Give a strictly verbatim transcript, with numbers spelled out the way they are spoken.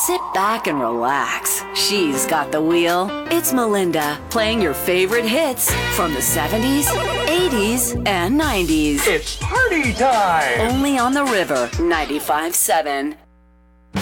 sit back and relax. She's got the wheel. It's Melinda, playing your favorite hits from the seventies, eighties, and nineties. It's party time! Only on the River, ninety-five point seven.